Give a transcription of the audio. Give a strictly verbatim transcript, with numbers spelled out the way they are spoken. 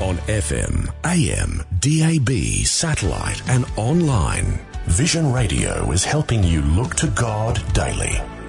on F M, A M, D A B, satellite and online. Vision Radio is helping you look to God daily.